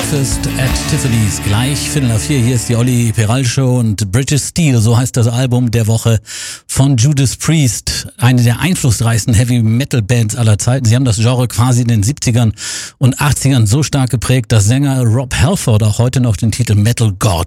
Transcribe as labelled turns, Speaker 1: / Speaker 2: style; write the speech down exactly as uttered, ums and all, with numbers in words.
Speaker 1: Breakfast at Tiffany's. Gleich Viertel nach vier. Hier ist die Olli Peral Show und British Steel, so heißt das Album der Woche von Judas Priest. Eine der einflussreichsten Heavy Metal Bands aller Zeiten. Sie haben das Genre quasi in den siebzigern und achtzigern so stark geprägt, dass Sänger Rob Halford auch heute noch den Titel Metal God